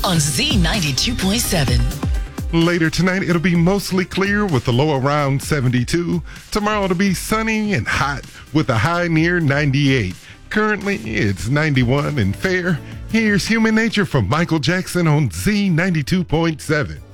on Z92.7. Later tonight, it'll be mostly clear with the low around 72. Tomorrow, it'll be sunny and hot with a high near 98. Currently, it's 91 and fair. Here's Human Nature from Michael Jackson on Z92.7.